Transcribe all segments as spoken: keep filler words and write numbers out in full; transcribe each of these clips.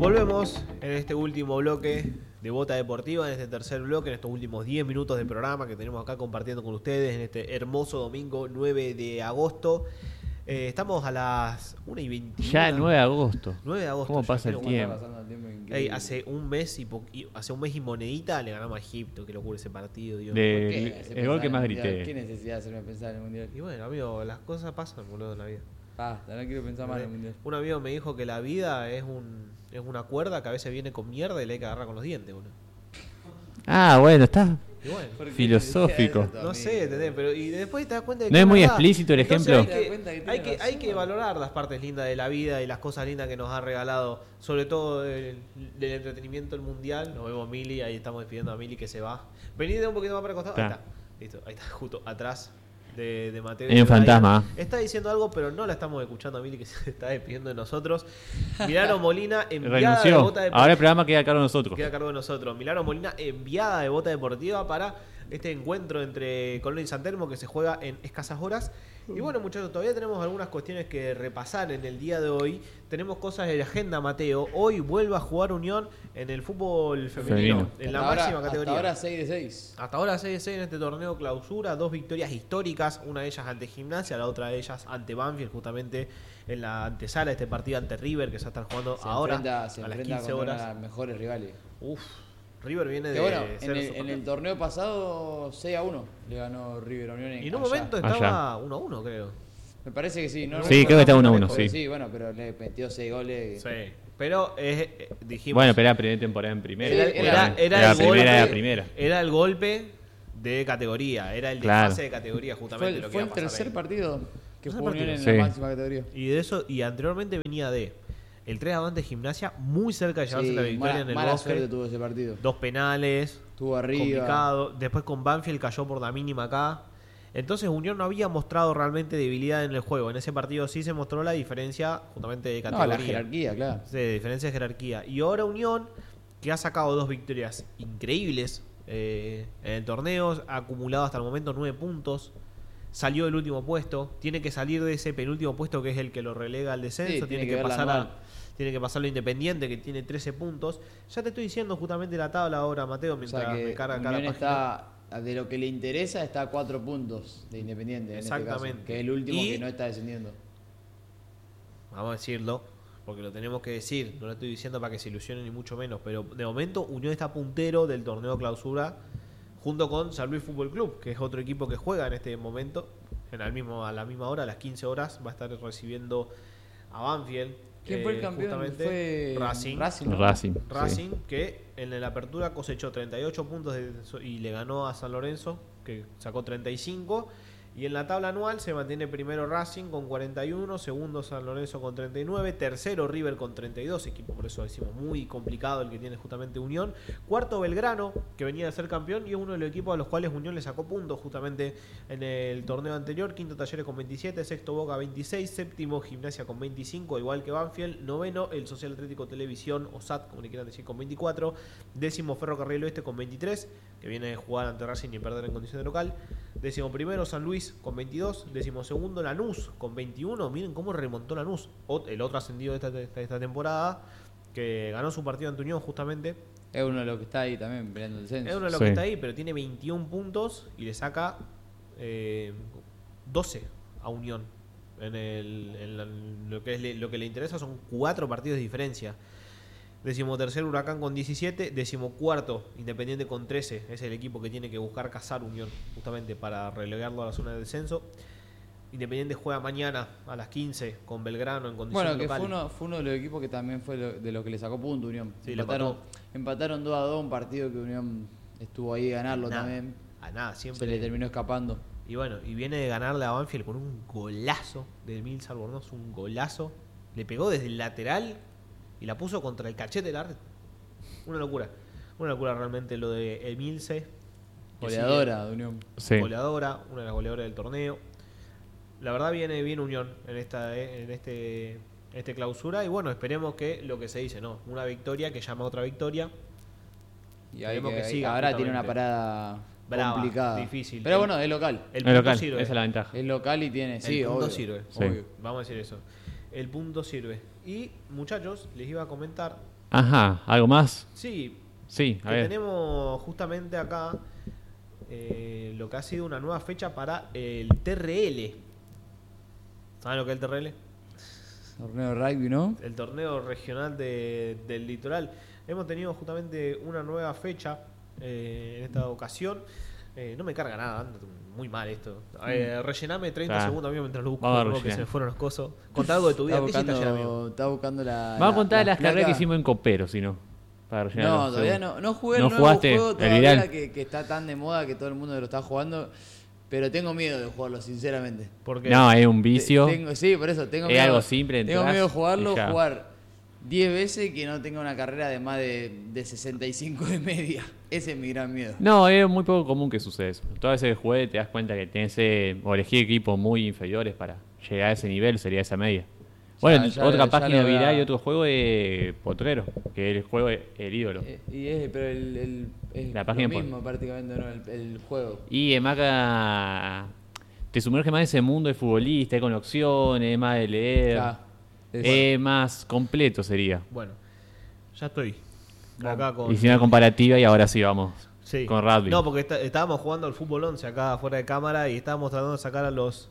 Volvemos en este último bloque de Bota Deportiva, en este tercer bloque, en estos últimos diez minutos de programa que tenemos acá compartiendo con ustedes en este hermoso domingo nueve de agosto. Eh, estamos a las una y veintiuno. Ya nueve de agosto. nueve de agosto. ¿Cómo pasa el tiempo? Ey, hace un mes y, po- y hace un mes y monedita le ganamos a Egipto. Qué locura ese partido, Dios. De- el, el gol que más grité. ¿Qué necesidad de hacerme pensar en el mundial? Y bueno, amigo, las cosas pasan, boludo, en la vida. Basta, no quiero pensar más en el mundial. Un amigo me dijo que la vida es un es una cuerda que a veces viene con mierda y le hay que agarrar con los dientes, boludo. Ah, bueno, está Y bueno, filosófico. no sé, ¿entendés? Pero y después te das cuenta de que ¿No es muy verdad. explícito el Entonces ejemplo? Hay Te das cuenta que que, tiene hay, que, hay razón. que valorar las partes lindas de la vida y las cosas lindas que nos ha regalado, sobre todo del, del entretenimiento del mundial. Nos vemos Mili, ahí estamos despidiendo a Mili que se va. Vení de un poquito más para el costado. Ahí Está. está. Listo, ahí está, justo atrás de, de Mateo. Hay un fantasma. Está diciendo algo, pero no la estamos escuchando a Mili que se está despidiendo de nosotros. Milagro Molina enviada de Renunció. Bota Deportiva. Ahora el programa queda a cargo de nosotros. Queda a cargo de nosotros. Milagro Molina enviada de Bota Deportiva para este encuentro entre Colón y San Telmo que se juega en escasas horas. Y bueno, muchachos, todavía tenemos algunas cuestiones que repasar en el día de hoy. Tenemos cosas de la agenda, Mateo. Hoy vuelve a jugar Unión en el fútbol femenino, Femenino. en la Hasta ahora- máxima categoría. Hasta ahora seis de seis. Hasta ahora seis de seis en este torneo clausura, dos victorias históricas, una de ellas ante Gimnasia, la otra de ellas ante Banfield, justamente en la antesala de este partido ante River, que se están jugando Se ahora enfrenta, se a las enfrenta quince contra horas. una de las mejores rivales. Uf, River viene de Que bueno, ser en el, en supercampeón. el torneo pasado seis a uno le ganó River a Unión en Y en un allá. momento Allá. estaba uno a uno, creo. Me parece que sí. No, Sí, no, creo que no, está no, uno a no, uno, no, sí. Sí, bueno, pero le metió seis goles. Sí. Pero eh, eh, dijimos. Bueno, pero era primera temporada en primera. Era, Sí, era, era- era era el primera, golpe, era primera. era el golpe de categoría, era el de Claro. fase de categoría, Fue, justamente el- lo que fue iba el a pasar tercer ahí. partido que Tercer jugó Unión en partido. Sí. la máxima categoría. Y de eso, y anteriormente venía de el tres avante Gimnasia, muy cerca de llevarse Sí, la victoria mala, en el mala Bosque. suerte tuvo ese partido. Dos penales, Estuvo arriba. complicado. Después con Banfield cayó por la mínima acá. Entonces Unión no había mostrado realmente debilidad en el juego. En ese partido sí se mostró la diferencia justamente de No, categoría. la jerarquía, claro. Sí, de diferencia de jerarquía. Y ahora Unión, que ha sacado dos victorias increíbles eh, en el torneo, ha acumulado hasta el momento nueve puntos. Salió del último puesto. Tiene que salir de ese penúltimo puesto que es el que lo relega al descenso. Sí, tiene, tiene que, que ver la pasar al, anual. tiene que pasarlo Independiente, que tiene trece puntos. Ya te estoy diciendo justamente la tabla ahora, Mateo, O mientras sea que me carga acá la Unión página. está, de lo que le interesa, está a cuatro puntos de Independiente. En este Exactamente. caso, que es el último Y- que no está descendiendo. Vamos a decirlo, porque lo tenemos que decir. No lo estoy diciendo para que se ilusionen ni mucho menos. Pero de momento Unión está puntero del torneo clausura junto con San Luis Fútbol Club, que es otro equipo que juega en este momento. En el mismo, a la misma hora, a las quince horas, va a estar recibiendo a Banfield. ¿Quién eh, fue el campeón? justamente Fue Racing. Racing, ¿no? Racing. Racing, que en la apertura cosechó treinta y ocho puntos de- y le ganó a San Lorenzo, que sacó treinta y cinco. Y en la tabla anual se mantiene primero Racing con cuarenta y uno, segundo San Lorenzo con treinta y nueve, tercero River con treinta y dos, equipo por eso decimos muy complicado el que tiene justamente Unión. Cuarto Belgrano, que venía de ser campeón y es uno de los equipos a los cuales Unión le sacó puntos justamente en el torneo anterior. Quinto Talleres con veintisiete, sexto Boca veintiséis, séptimo Gimnasia con veinticinco, igual que Banfield. Noveno el Social Atlético Televisión, o S A T, como le quieran decir, con veinticuatro. Décimo Ferrocarril Oeste con veintitrés, que viene de jugar ante Racing y perder en condición de local. Décimo primero San Luis con veintidós, décimo segundo Lanús con veintiuno. Miren cómo remontó Lanús, el otro ascendido de esta, de esta temporada, que ganó su partido ante Unión justamente. Es uno de los que está ahí también peleando el descenso. Es uno de los Sí. que está ahí, pero tiene veintiún puntos y le saca eh, doce a Unión. En, el, en la- lo, que es le, lo que le interesa son cuatro partidos de diferencia. Decimotercer Huracán con diecisiete, decimocuarto Independiente con trece. Es el equipo que tiene que buscar cazar Unión justamente para relegarlo a la zona de descenso. Independiente juega mañana a las quince con Belgrano en condición Bueno, que local. fue uno, fue uno de los equipos que también fue lo- de los que le sacó punto Unión. Sí, le empataron, empató. empataron dos a dos, un partido que Unión estuvo ahí a ganarlo Nada, también. a nada, Se siempre. le terminó escapando. Y bueno, y viene de ganarle a Banfield con un golazo de Emil Albornoz, un golazo. Le pegó desde el lateral y la puso contra el cachete del árbitro. Una locura. Una locura realmente lo de Emilce. que Goleadora de Unión. Sí. sigue Goleadora, una de las goleadoras del torneo. La verdad viene bien Unión en esta en este en este clausura y bueno, esperemos que lo que se dice, ¿no? Una victoria que llama a otra victoria. Y ahí Esperemos que, que ahí- siga, ahora tiene una justamente. parada Brava, complicada. difícil. Pero El- bueno, es local. El El punto local, sirve. esa es la ventaja. Es local y tiene, sí, el punto obvio, sirve. Sí. obvio. Vamos a decir eso. El punto sirve. Y muchachos, les iba a comentar Ajá, ¿algo más? Sí, Sí, a que ver. tenemos justamente acá eh, lo que ha sido una nueva fecha para el T R L. ¿Saben lo que es el T R L? Torneo de rugby, ¿no? El torneo regional de- del litoral. Hemos tenido justamente una nueva fecha eh, en esta ocasión. Eh, no me carga nada, anda muy mal esto. Eh, rellename treinta Ah. segundos amigo mientras lo busco, Vamos a luego que rellenar. se me fueron los cosos. Contá algo de tu vida. Está ¿Qué hiciste ayer, amigo? buscando, está buscando la. Vamos a la- contar las carreras que placas. hicimos en Copero, si no. Para rellenar No, los todavía segundos. no. No jugué el ¿No nuevo jugaste juego el todavía viral? que, que está tan de moda que todo el mundo lo está jugando. Pero tengo miedo de jugarlo, sinceramente. Porque No, es un vicio. Te- Tengo, sí, por eso tengo Es miedo. algo simple, Tengo entrás miedo de jugarlo, y ya. jugar diez veces y que no tenga una carrera de más de, de sesenta y cinco de media. Ese es mi gran miedo. No, es muy poco común que suceda eso. Todas veces que juegues te das cuenta que tenés eh, o elegir equipos muy inferiores para llegar a ese nivel, sería esa media. Bueno, ya otra lo- ya página lo voy a- viral y otro juego es Potrero, que es el juego El Ídolo. Eh, y es, pero el, el- es La página lo por- mismo prácticamente, ¿no? El, el juego. Y es más que- te sumerge más en ese mundo de futbolista, con opciones, más de leer. Ya, es- Es más completo sería. bueno, ya estoy. Acá con... Hicimos una comparativa y ahora sí vamos Sí. con rugby. No, porque está- estábamos jugando al fútbol once acá fuera de cámara y estábamos tratando de sacar a los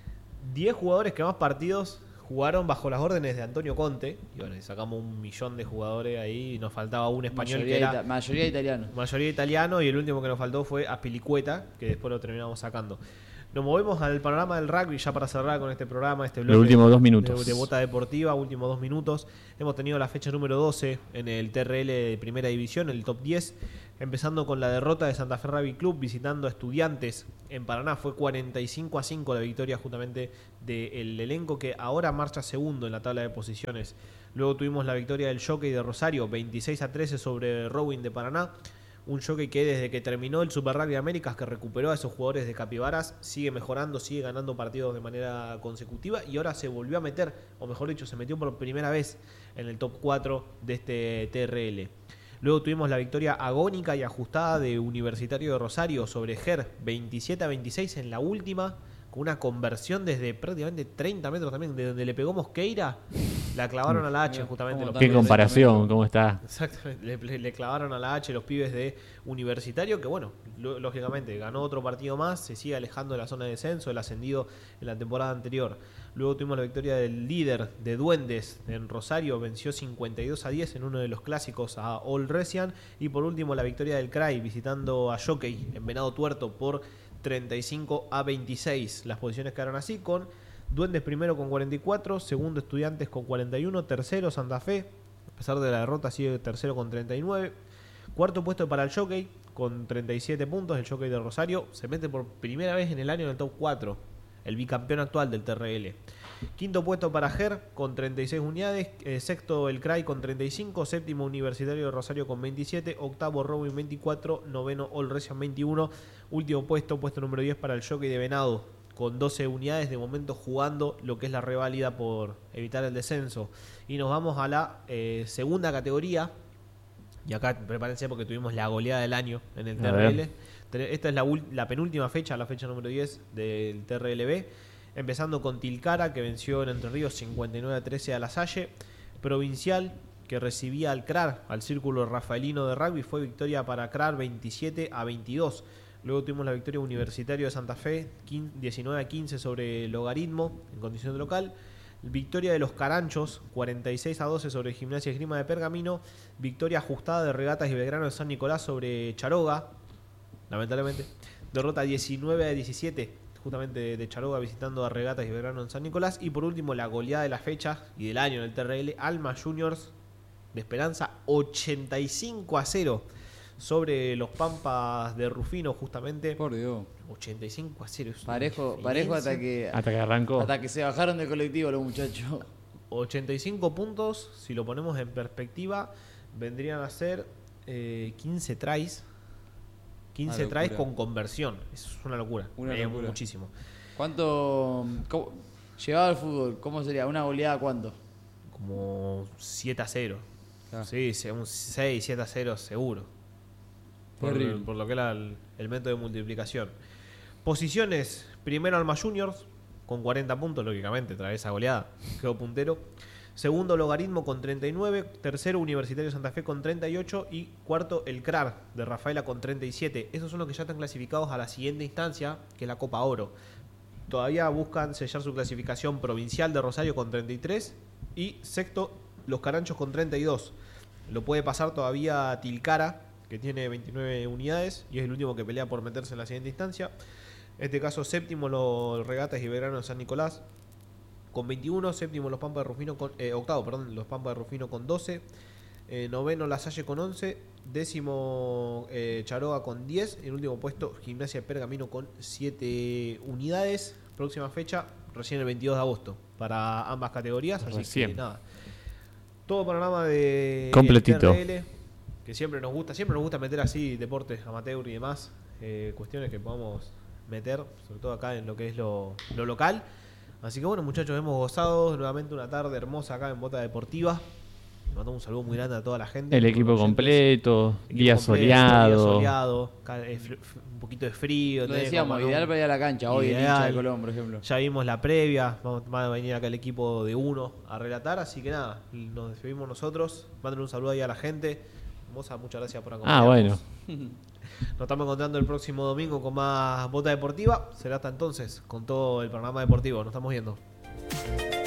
diez jugadores que más partidos jugaron bajo las órdenes de Antonio Conte. Y bueno, y sacamos un millón de jugadores ahí y nos faltaba un español mayoría, que era ita- mayoría italiano. mayoría italiano y el último que nos faltó fue Aspilicueta, que después lo terminamos sacando. Nos movemos al panorama del rugby ya para cerrar con este programa, este bloque Los últimos dos minutos. de, de Bota Deportiva, últimos dos minutos. Hemos tenido la fecha número doce en el T R L de Primera División, el top diez, empezando con la derrota de Santa Fe Rugby Club visitando a Estudiantes en Paraná. Fue cuarenta y cinco a cinco la victoria justamente del elenco que ahora marcha segundo en la tabla de posiciones. Luego tuvimos la victoria del Jockey de Rosario, veintiséis a trece sobre Rowing de Paraná. Un Jockey que desde que terminó el Super Rugby Américas, que recuperó a esos jugadores de Capibaras, sigue mejorando, sigue ganando partidos de manera consecutiva y ahora se volvió a meter, o mejor dicho, se metió por primera vez en el top cuatro de este T R L. Luego tuvimos la victoria agónica y ajustada de Universitario de Rosario sobre G E R, veintisiete a veintiséis en la última, con una conversión desde prácticamente treinta metros también, de donde le pegó Mosqueira, la clavaron a la H justamente. ¿Cómo los Qué pibes de- comparación, cómo está. Exactamente, le, le- le clavaron a la H los pibes de Universitario, que bueno, lo- lógicamente ganó otro partido más, se sigue alejando de la zona de descenso, el ascendido en la temporada anterior. Luego tuvimos la victoria del líder de Duendes en Rosario, venció cincuenta y dos a diez en uno de los clásicos a All Resian. Y por último la victoria del C R A I visitando a Jockey en Venado Tuerto por treinta y cinco a veintiséis. Las posiciones quedaron así con Duendes primero con cuarenta y cuatro, segundo Estudiantes con cuarenta y uno, tercero Santa Fe, a pesar de la derrota sigue tercero con treinta y nueve. Cuarto puesto para el Jockey con treinta y siete puntos, el Jockey de Rosario se mete por primera vez en el año en el top cuatro, el bicampeón actual del T R L. Quinto puesto para G E R con treinta y seis unidades, eh, sexto el C R A I con treinta y cinco, séptimo Universitario de Rosario con veintisiete, octavo Rowing veinticuatro, noveno All Resian veintiuno, último puesto, puesto número diez para el Jockey de Venado con doce unidades, de momento jugando lo que es la reválida por evitar el descenso. Y nos vamos a la eh, segunda categoría. Y acá prepárense porque tuvimos la goleada del año en el T R L. Esta es la, la penúltima fecha, la fecha número diez del T R L B. Empezando con Tilcara, que venció en Entre Ríos cincuenta y nueve a trece a La Salle. Provincial, que recibía al C R A R, al Círculo Rafaelino de Rugby, fue victoria para C R A R veintisiete a veintidós. Luego tuvimos la victoria Universitario de Santa Fe, diecinueve a quince sobre Logaritmo, en condición de local. Victoria de los Caranchos, cuarenta y seis a doce sobre Gimnasia y Esgrima de Pergamino. Victoria ajustada de Regatas y Belgrano de San Nicolás sobre Charoga, lamentablemente. Derrota diecinueve a diecisiete, justamente de, de Charoga visitando a Regatas y Belgrano en San Nicolás. Y por último, la goleada de la fecha y del año en el T R L, Alma Juniors de Esperanza, ochenta y cinco a cero sobre los Pampas de Rufino, justamente. Por Dios. ochenta y cinco a cero. Es una Parejo, parejo hasta diferencia. que, Hasta que arrancó. hasta que se bajaron del colectivo los muchachos. ochenta y cinco puntos, si lo ponemos en perspectiva, vendrían a ser eh, quince tries. quince Una tries locura. con conversión. Eso es una locura. Una Es locura. muchísimo. ¿Cuánto cómo- llevado al fútbol? ¿Cómo sería? ¿Una goleada cuánto? Como siete a cero. Ah. Sí, se- un seis, siete a cero seguro. Por, Terrible. por lo que era el, el método de multiplicación. Posiciones, primero Alma Juniors, con cuarenta puntos, lógicamente, tras esa goleada, quedó puntero. Segundo, Logaritmo con treinta y nueve. Tercero, Universitario Santa Fe con treinta y ocho. Y cuarto, el C R A R de Rafaela con treinta y siete. Esos son los que ya están clasificados a la siguiente instancia, que es la Copa Oro. Todavía buscan sellar su clasificación provincial de Rosario con treinta y tres. Y sexto, Los Caranchos con treinta y dos. Lo puede pasar todavía Tilcara, que tiene veintinueve unidades y es el último que pelea por meterse en la siguiente instancia. En este caso, séptimo los Regatas y Belgrano de San Nicolás con veintiuno, séptimo los Pampas de Rufino con, eh, octavo, perdón, los Pampas de Rufino con doce, eh, noveno La Salle con once, décimo eh, Charoga con diez, en último puesto Gimnasia de Pergamino con siete unidades. Próxima fecha, recién el veintidós de agosto para ambas categorías, así Recién. que nada. Todo panorama de Completito. T R L, que siempre nos gusta, siempre nos gusta meter así deportes amateur y demás, eh, cuestiones que podamos meter, sobre todo acá en lo que es lo, lo local. Así que bueno, muchachos, hemos gozado nuevamente una tarde hermosa acá en Bota Deportiva. Le mandamos un saludo muy grande a toda la gente. El equipo oyentes. completo, Equipo día completo, soleado. día soleado, ca- eh, fr- fr- un poquito de frío. Lo tenés decíamos, como ideal un- para ir a la cancha. Hoy el Ideal. hincha de Colón, por ejemplo. Ya vimos la previa, vamos, va a venir acá el equipo de uno a relatar, así que nada, nos despedimos nosotros. Manden un saludo ahí a la gente. Moza, muchas gracias por Ah, acompañarnos. bueno. Nos estamos encontrando el próximo domingo con más Bota Deportiva. Será hasta entonces con todo el programa deportivo. Nos estamos viendo.